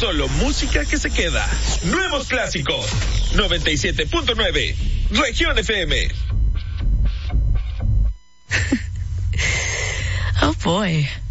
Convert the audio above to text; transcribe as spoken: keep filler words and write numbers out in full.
Solo música que se queda. Nuevos clásicos. noventa y siete punto nueve. Región F M. Oh boy.